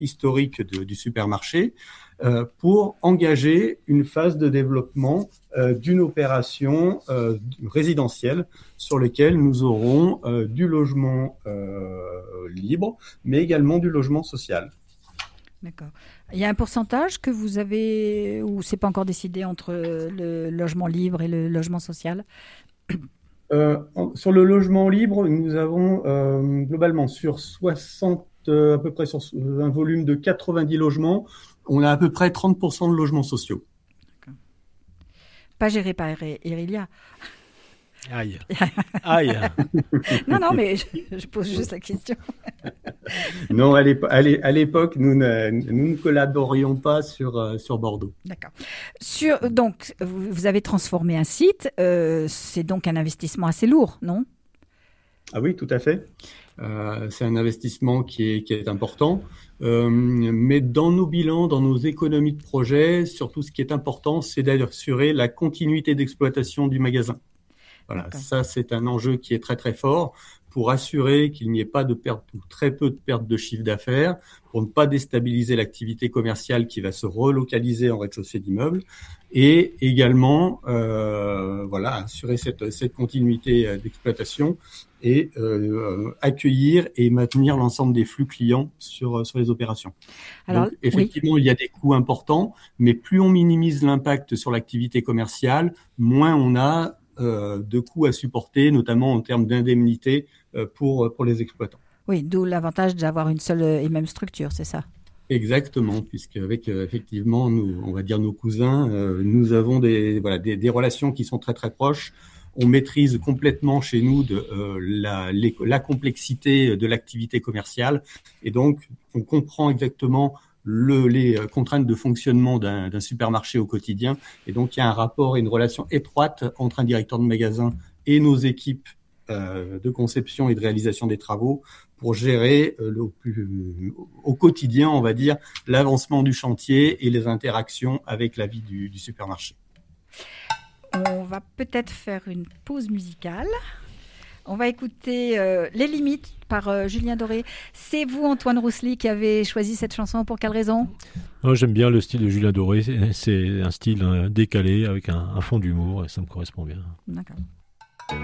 historique du supermarché pour engager une phase de développement d'une opération résidentielle sur laquelle nous aurons du logement libre, mais également du logement social. D'accord. Il y a un pourcentage que vous avez, ou c'est pas encore décidé entre le logement libre et le logement social? Sur le logement libre, nous avons globalement sur 60, à peu près sur un volume de 90 logements, on a à peu près 30% de logements sociaux. D'accord. Pas géré par Irilia. Aïe. Aïe. Non, mais je pose juste la question. Non, à l'époque, nous ne collaborions pas sur Bordeaux. D'accord. Donc, vous avez transformé un site. C'est donc un investissement assez lourd, non? Ah oui, tout à fait. C'est un investissement qui est important. Mais dans nos bilans, dans nos économies de projet, surtout ce qui est important, c'est d'assurer la continuité d'exploitation du magasin. Voilà, ça c'est un enjeu qui est très très fort pour assurer qu'il n'y ait pas de perte ou très peu de perte de chiffre d'affaires, pour ne pas déstabiliser l'activité commerciale qui va se relocaliser en rez-de-chaussée d'immeuble, et également assurer cette continuité d'exploitation et accueillir et maintenir l'ensemble des flux clients sur les opérations. Alors, donc, effectivement, il y a des coûts importants, mais plus on minimise l'impact sur l'activité commerciale, moins on a de coûts à supporter, notamment en termes d'indemnité pour les exploitants. Oui, d'où l'avantage d'avoir une seule et même structure, c'est ça? Exactement, puisque avec effectivement, on va dire nos cousins, nous avons des relations qui sont très très proches. On maîtrise complètement chez nous la complexité de l'activité commerciale, et donc on comprend exactement les contraintes de fonctionnement d'un supermarché au quotidien. Et donc, il y a un rapport et une relation étroite entre un directeur de magasin et nos équipes de conception et de réalisation des travaux pour gérer au quotidien, on va dire, l'avancement du chantier et les interactions avec la vie du supermarché. On va peut-être faire une pause musicale. On va écouter Les Limites par Julien Doré. C'est vous, Antoine Roussely, qui avez choisi cette chanson. Pour quelle raison? J'aime bien le style de Julien Doré. C'est un style décalé avec un fond d'humour et ça me correspond bien. D'accord.